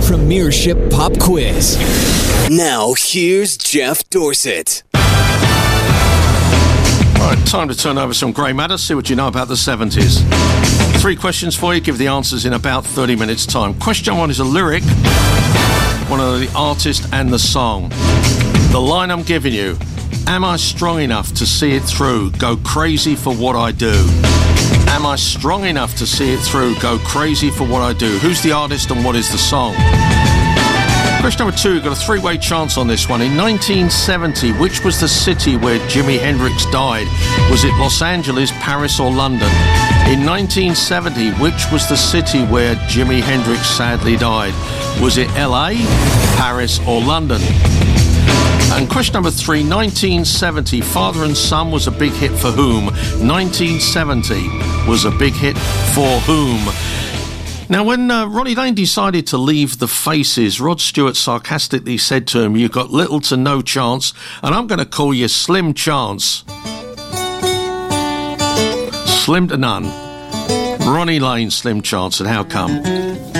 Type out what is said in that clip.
Premiership Pop Quiz. Now, here's Jeff Dorset. All right, time to turn over some grey matter, see what you know about the 70s. 3 questions for you, give the answers in about 30 minutes' time. Question 1 is a lyric, one of the artist and the song. The line I'm giving you, am I strong enough to see it through, go crazy for what I do? Am I strong enough to see it through, go crazy for what I do? Who's the artist and what is the song? Question number 2, got a 3-way chance on this one. In 1970, which was the city where Jimi Hendrix died? Was it Los Angeles, Paris or London? In 1970, which was the city where Jimi Hendrix sadly died? Was it LA, Paris or London? And question number 3, 1970, Father and Son was a big hit for whom? 1970 was a big hit for whom? Now, when Ronnie Lane decided to leave the Faces, Rod Stewart sarcastically said to him, "You've got little to no chance, and I'm going to call you Slim Chance." Slim to none. Ronnie Lane, Slim Chance, and how come?